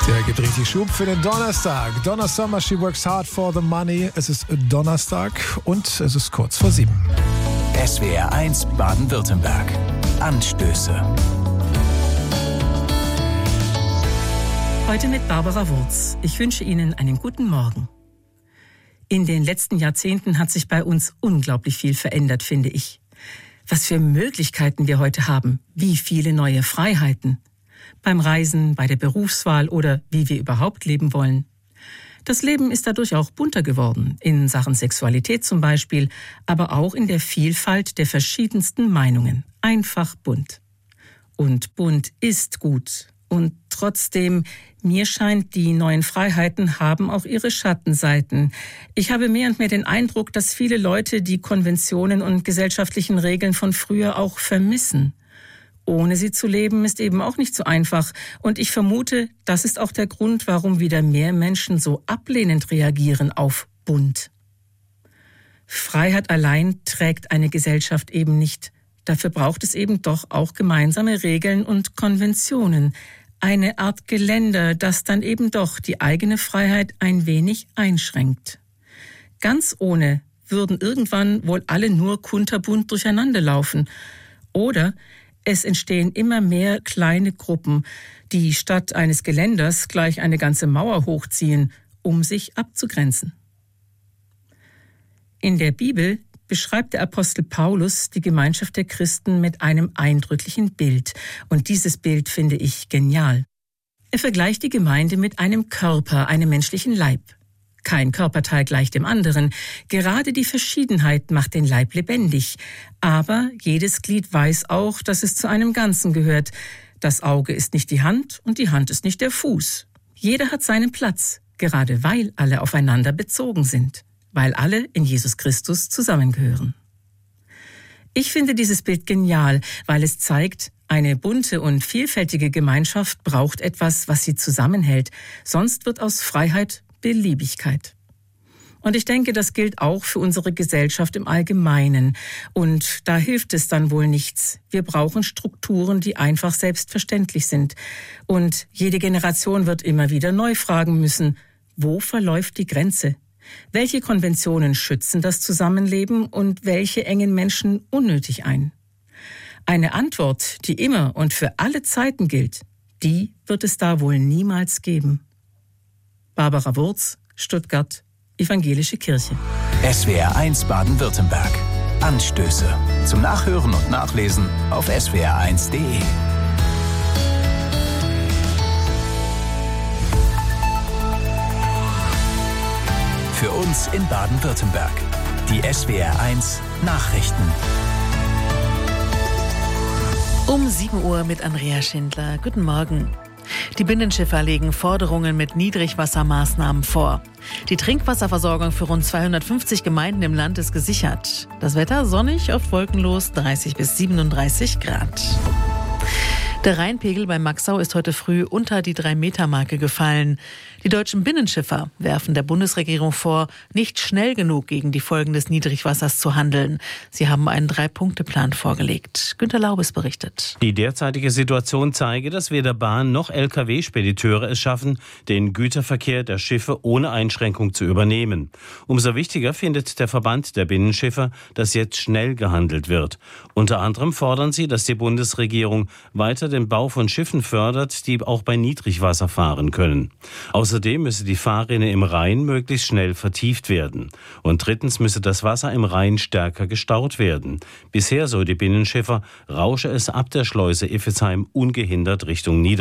Der gibt richtig Schub für den Donnerstag. Donna Summer, She Works Hard for the Money. Es ist Donnerstag und es ist kurz vor 7. SWR 1 Baden-Württemberg. Anstöße. Heute mit Barbara Wurz. Ich wünsche Ihnen einen guten Morgen. In den letzten Jahrzehnten hat sich bei uns unglaublich viel verändert, finde ich. Was für Möglichkeiten wir heute haben, wie viele neue Freiheiten. Beim Reisen, bei der Berufswahl oder wie wir überhaupt leben wollen. Das Leben ist dadurch auch bunter geworden, in Sachen Sexualität zum Beispiel, aber auch in der Vielfalt der verschiedensten Meinungen. Einfach bunt. Und bunt ist gut. Und trotzdem, mir scheint, die neuen Freiheiten haben auch ihre Schattenseiten. Ich habe mehr und mehr den Eindruck, dass viele Leute die Konventionen und gesellschaftlichen Regeln von früher auch vermissen. Ohne sie zu leben ist eben auch nicht so einfach. Und ich vermute, das ist auch der Grund, warum wieder mehr Menschen so ablehnend reagieren auf bunt. Freiheit allein trägt eine Gesellschaft eben nicht. Dafür braucht es eben doch auch gemeinsame Regeln und Konventionen. Eine Art Geländer, das dann eben doch die eigene Freiheit ein wenig einschränkt. Ganz ohne würden irgendwann wohl alle nur kunterbunt durcheinander laufen. Oder es entstehen immer mehr kleine Gruppen, die statt eines Geländers gleich eine ganze Mauer hochziehen, um sich abzugrenzen. In der Bibel beschreibt der Apostel Paulus die Gemeinschaft der Christen mit einem eindrücklichen Bild. Und dieses Bild finde ich genial. Er vergleicht die Gemeinde mit einem Körper, einem menschlichen Leib. Kein Körperteil gleicht dem anderen. Gerade die Verschiedenheit macht den Leib lebendig. Aber jedes Glied weiß auch, dass es zu einem Ganzen gehört. Das Auge ist nicht die Hand und die Hand ist nicht der Fuß. Jeder hat seinen Platz, gerade weil alle aufeinander bezogen sind. Weil alle in Jesus Christus zusammengehören. Ich finde dieses Bild genial, weil es zeigt, eine bunte und vielfältige Gemeinschaft braucht etwas, was sie zusammenhält. Sonst wird aus Freiheit Beliebigkeit. Und ich denke, das gilt auch für unsere Gesellschaft im Allgemeinen. Und da hilft es dann wohl nichts. Wir brauchen Strukturen, die einfach selbstverständlich sind. Und jede Generation wird immer wieder neu fragen müssen, wo verläuft die Grenze? Welche Konventionen schützen das Zusammenleben und welche engen Menschen unnötig ein? Eine Antwort, die immer und für alle Zeiten gilt, die wird es da wohl niemals geben. Barbara Wurz, Stuttgart, Evangelische Kirche. SWR 1 Baden-Württemberg. Anstöße. Zum Nachhören und Nachlesen auf swr1.de. Für uns in Baden-Württemberg. Die SWR 1 Nachrichten. Um 7 Uhr mit Andrea Schindler. Guten Morgen. Die Binnenschiffer legen Forderungen mit Niedrigwassermaßnahmen vor. Die Trinkwasserversorgung für rund 250 Gemeinden im Land ist gesichert. Das Wetter sonnig, oft wolkenlos, 30 bis 37 Grad. Der Rheinpegel bei Maxau ist heute früh unter die 3-Meter-Marke gefallen. Die deutschen Binnenschiffer werfen der Bundesregierung vor, nicht schnell genug gegen die Folgen des Niedrigwassers zu handeln. Sie haben einen 3-Punkte-Plan vorgelegt. Günter Laubes berichtet. Die derzeitige Situation zeige, dass weder Bahn- noch Lkw-Spediteure es schaffen, den Güterverkehr der Schiffe ohne Einschränkung zu übernehmen. Umso wichtiger findet der Verband der Binnenschiffer, dass jetzt schnell gehandelt wird. Unter anderem fordern sie, dass die Bundesregierung weiter den Bau von Schiffen fördert, die auch bei Niedrigwasser fahren können. Außerdem müsse die Fahrrinne im Rhein möglichst schnell vertieft werden. Und drittens müsse das Wasser im Rhein stärker gestaut werden. Bisher, so die Binnenschiffer, rausche es ab der Schleuse Iffezheim ungehindert Richtung Niedersachsen.